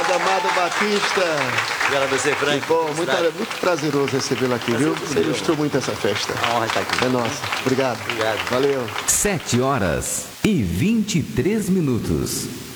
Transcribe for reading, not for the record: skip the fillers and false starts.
Amado Batista. Obrigado a você, Frank. Que bom, muito prazeroso recebê-lo aqui, viu? Você ilustrou muito essa festa. A honra estar aqui. É nossa. Obrigado. Obrigado. Valeu. 7h23.